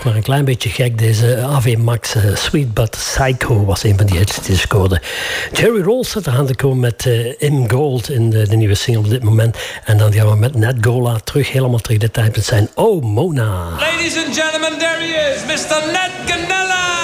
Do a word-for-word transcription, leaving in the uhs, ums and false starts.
maar een klein beetje gek. Deze A V Max uh, Sweet But Psycho was een van die hits die scoorde. Jerry Rolls zit eraan te komen met uh, In Gold in de, de nieuwe single op dit moment. En dan gaan we met Nat Gola terug, helemaal terug de tijd met zijn Oh Mona. Ladies and gentlemen, there he is, mister Nat Ganella.